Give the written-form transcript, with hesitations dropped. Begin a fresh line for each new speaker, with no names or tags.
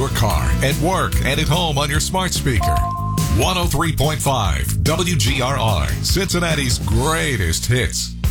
your car, at work, and at home on your smart speaker. 103.5 WGRR, Cincinnati's greatest hits.